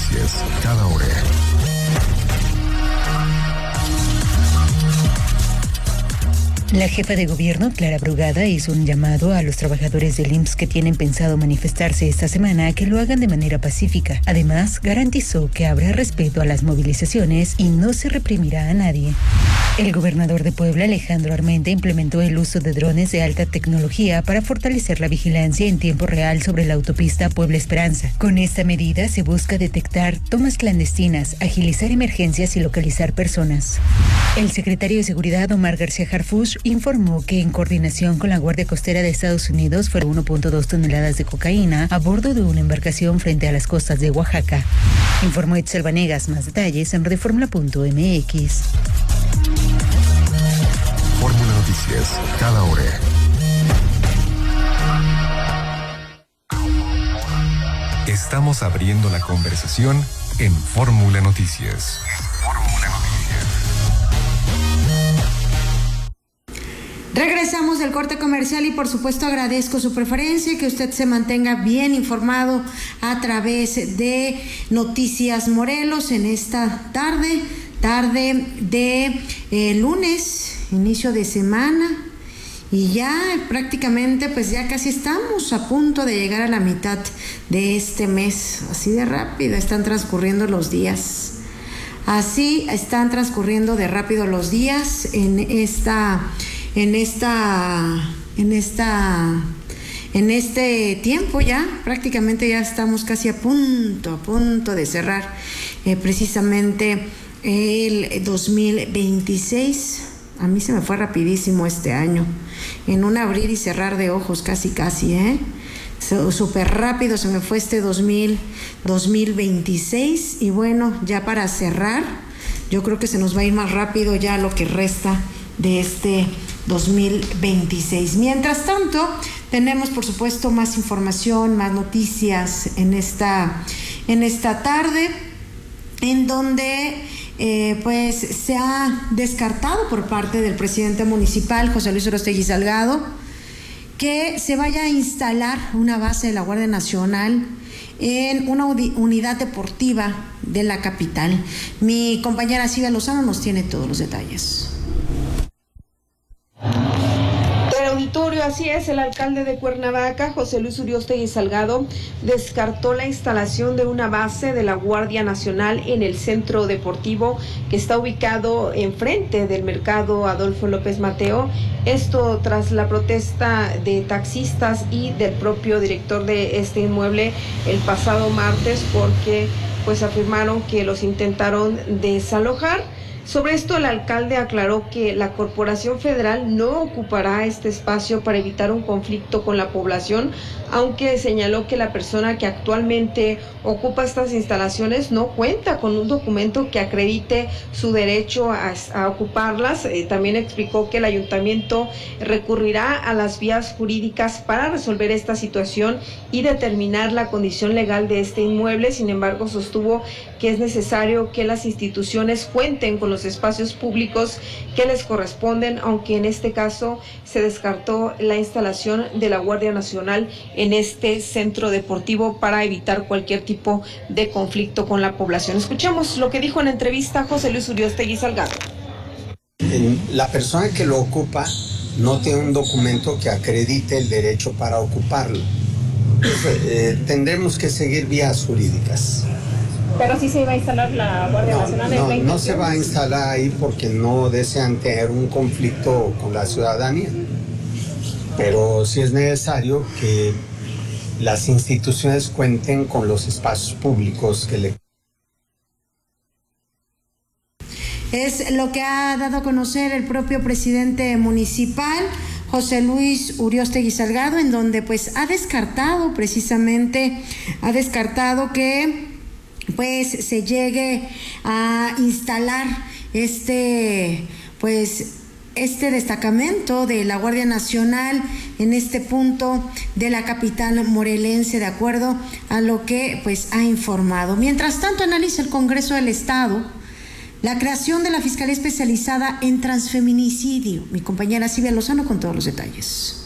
Noticias, cada hora. La jefa de gobierno, Clara Brugada, hizo un llamado a los trabajadores del IMSS que tienen pensado manifestarse esta semana a que lo hagan de manera pacífica. Además, garantizó que habrá respeto a las movilizaciones y no se reprimirá a nadie. El gobernador de Puebla, Alejandro Armenta, implementó el uso de drones de alta tecnología para fortalecer la vigilancia en tiempo real sobre la autopista Puebla-Esperanza. Con esta medida se busca detectar tomas clandestinas, agilizar emergencias y localizar personas. El secretario de Seguridad, Omar García Harfuch, informó que en coordinación con la Guardia Costera de Estados Unidos fueron 1.2 toneladas de cocaína a bordo de una embarcación frente a las costas de Oaxaca. Informó Itzel Vanegas. Más detalles en Reformula.mx. Fórmula Noticias, cada hora. Estamos abriendo la conversación en Fórmula Noticias. Regresamos del corte comercial y por supuesto agradezco su preferencia, que usted se mantenga bien informado a través de Noticias Morelos en esta tarde de lunes, inicio de semana, y ya prácticamente pues ya casi estamos a punto de llegar a la mitad de este mes. Así de rápido están transcurriendo los días. Así están transcurriendo de rápido los días en este tiempo. Ya prácticamente ya estamos casi a punto de cerrar precisamente el 2026. A mí se me fue rapidísimo este año, en un abrir y cerrar de ojos, casi, súper rápido se me fue este 2026. Y bueno, ya para cerrar, yo creo que se nos va a ir más rápido ya lo que resta de este 2026. Mientras tanto, tenemos por supuesto más información, más noticias en esta tarde, en donde pues se ha descartado por parte del presidente municipal, José Luis Uríostegui Salgado, que se vaya a instalar una base de la Guardia Nacional en una unidad deportiva de la capital. Mi compañera Silvia Lozano nos tiene todos los detalles. Auditorio, así es, el alcalde de Cuernavaca, José Luis Uríostegui Salgado, descartó la instalación de una base de la Guardia Nacional en el centro deportivo que está ubicado enfrente del mercado Adolfo López Mateo. Esto tras la protesta de taxistas y del propio director de este inmueble el pasado martes, porque pues afirmaron que los intentaron desalojar. Sobre esto, el alcalde aclaró que la Corporación Federal no ocupará este espacio para evitar un conflicto con la población, aunque señaló que la persona que actualmente ocupa estas instalaciones no cuenta con un documento que acredite su derecho a ocuparlas. También explicó que el ayuntamiento recurrirá a las vías jurídicas para resolver esta situación y determinar la condición legal de este inmueble. Sin embargo, sostuvo que es necesario que las instituciones cuenten con los espacios públicos que les corresponden, aunque en este caso se descartó la instalación de la Guardia Nacional en este centro deportivo para evitar cualquier tipo de conflicto con la población. Escuchemos lo que dijo en entrevista José Luis Uríostegui Salgado. La persona que lo ocupa no tiene un documento que acredite el derecho para ocuparlo. Tendremos que seguir vías jurídicas. Pero sí se iba a instalar la Guardia Nacional. No se va a instalar ahí porque no desean tener un conflicto con la ciudadanía. Pero sí es necesario que las instituciones cuenten con los espacios públicos que le... Es lo que ha dado a conocer el propio presidente municipal, José Luis Uríostegui Salgado, en donde pues ha descartado que pues se llegue a instalar este destacamento de la Guardia Nacional en este punto de la capital morelense, de acuerdo a lo que pues ha informado. Mientras tanto, analiza el Congreso del Estado la creación de la Fiscalía Especializada en Transfeminicidio. Mi compañera Silvia Lozano con todos los detalles.